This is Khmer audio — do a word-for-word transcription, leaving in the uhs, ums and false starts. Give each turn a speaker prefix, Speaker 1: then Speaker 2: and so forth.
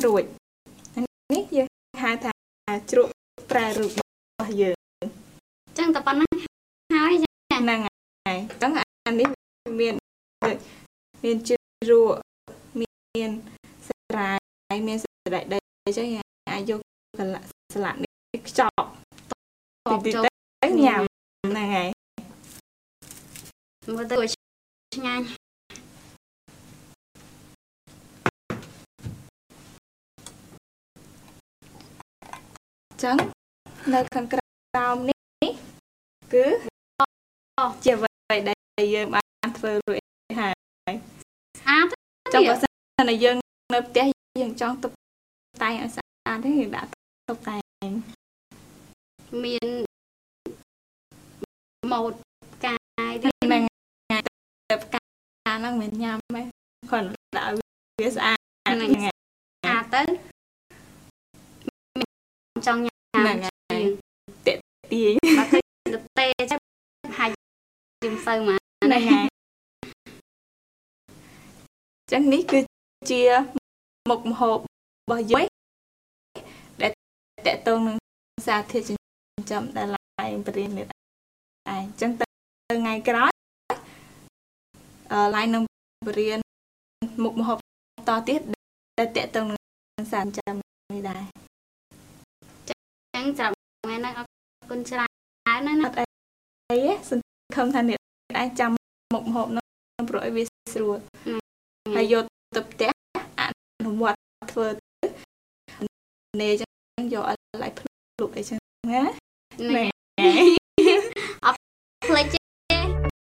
Speaker 1: រួចនេះយើងហៅថាជ្រក់ប្រែរូបរបស់យើង
Speaker 2: ចឹងតែប៉ុណ្ណឹងហើយ
Speaker 1: ហ្នឹងហើយចឹងអានេះមានមានជ្រក់មានស្រាយមានសរដីចឹងអាចយកស្លាក់នេះខ្ចប់
Speaker 2: តបចូល
Speaker 1: ទៅញ៉ាំហ្នឹងហើយ
Speaker 2: មើលទៅឆ្ងាញ់
Speaker 1: ចឹងនៅខាងក្រោមនេះគឺជាអ្វីដែលយើងបានធ្វើរួចហើយ
Speaker 2: ស្អាត
Speaker 1: ចង់បើសិនតែយើងនៅផ្ទះយើងចង់តុបតែងឲ្យស្អាតទេយើងដាក់តុបតែង
Speaker 2: មានម៉ូដកាយ
Speaker 1: ទៀតហ្នឹងហើយតែផ្កាហ្នឹងមិនញ៉ាំទេគាត់ដាក់ឲ្យវាស្អាត
Speaker 2: ហ្នឹងហើយស្អាតទៅចង់ញ៉ាំ
Speaker 1: ហ្នឹងហើយតាក់ទាញ
Speaker 2: បើឃើញទៅទេចឹងហាច់យើងសូវមក
Speaker 1: ហ្នឹងហើយចឹងនេះគឺជាមុខម្ហូបរបស់យើងដែលតកតងនឹងសារធាតុចិញ្ចឹមដែលឡាយបរិញ្ញាបត្រឯងចឹងទៅថ្ងៃក្រោយអឺឡាយនឹងបរិញ្ញាមុខម្ហូបតទៀតដែលតកតងនឹងសារចិញ្ចឹមនេះដែរ
Speaker 2: ចឹងសម្រាប់ថ្ងៃនេះអរគុណច្រើនណាស់ណា
Speaker 1: អត់អីទេសង្ឃឹមថាអ្នកអាចចាំមុខម្ហូបនោះព្រោះឲ្យវាស្រួលហើយយកទៅផ្ទះអនុវត្តធ្វើទៅនេះចឹងយកឲ្យឡៃភ្លុកអីចឹងណា
Speaker 2: ហ្នឹង